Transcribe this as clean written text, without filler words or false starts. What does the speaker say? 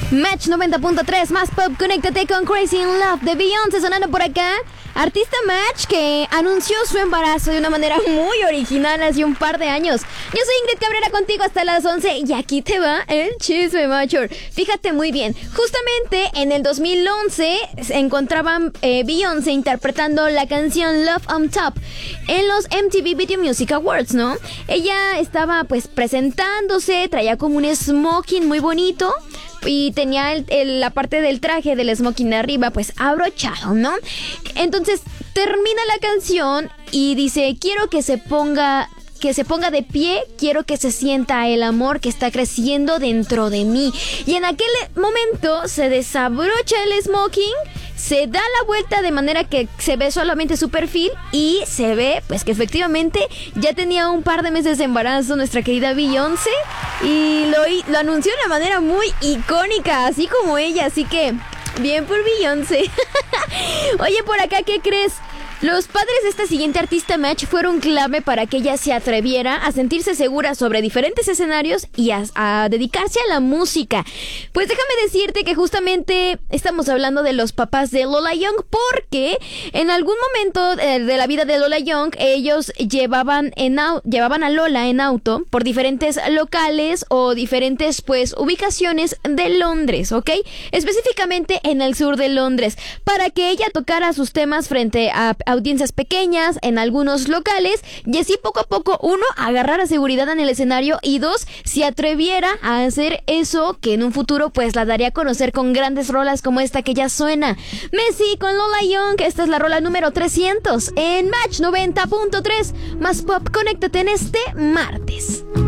Match 90.3, más pop, conéctate con Crazy in Love de Beyoncé sonando por acá. Artista Match que anunció su embarazo de una manera muy original hace un par de años. Yo soy Ingrid Cabrera contigo hasta las 11 y aquí te va el chisme mayor. Fíjate muy bien, justamente en el 2011 se encontraban Beyoncé interpretando la canción Love on Top en los MTV Video Music Awards, ¿no? Ella estaba pues presentándose, traía como un smoking muy bonito y tenía la parte del traje del smoking de arriba pues abrochado, ¿no? Entonces termina la canción y dice: quiero que se ponga de pie, quiero que se sienta el amor que está creciendo dentro de mí. Y en aquel momento se desabrocha el smoking, se da la vuelta de manera que se ve solamente su perfil y se ve pues que efectivamente ya tenía un par de meses de embarazo nuestra querida Beyoncé y lo anunció de una manera muy icónica, así como ella, así que bien por Beyoncé. Oye, por acá, ¿qué crees? Los padres de esta siguiente artista Match fueron clave para que ella se atreviera a sentirse segura sobre diferentes escenarios y a dedicarse a la música. Pues déjame decirte que justamente estamos hablando de los papás de Lola Young, porque en algún momento de la vida de Lola Young, ellos llevaban a Lola en auto por diferentes locales o diferentes pues ubicaciones de Londres, ¿ok? Específicamente en el sur de Londres, para que ella tocara sus temas frente a audiencias pequeñas en algunos locales y así poco a poco, uno, agarrara seguridad en el escenario y dos, se atreviera a hacer eso que en un futuro pues la daría a conocer con grandes rolas como esta que ya suena. Messi con Lola Young, esta es la rola número 300 en Match 90.3, más pop, conéctate en este martes.